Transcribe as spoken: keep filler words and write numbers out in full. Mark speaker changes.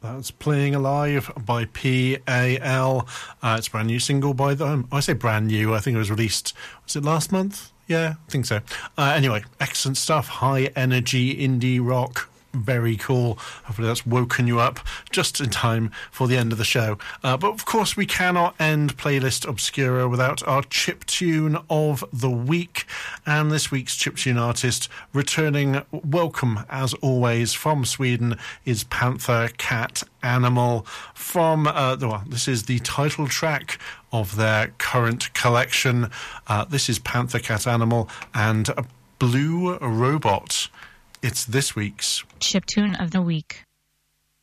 Speaker 1: That's Playing Alive by P A L. Uh, it's a brand new single by them. I say brand new, I think it was released, was it last month? Yeah, I think so. Uh, anyway, excellent stuff. High energy indie rock. Very cool. Hopefully that's woken you up just in time for the end of the show. Uh, but of course we cannot end Playlist Obscura without our chiptune of the week. And this week's chiptune artist, returning welcome as always from Sweden, is Panther Cat Animal. From uh, well, this is the title track of their current collection. Uh, this is Panther Cat Animal and a Blue Robot. It's this week's
Speaker 2: chiptune of the week.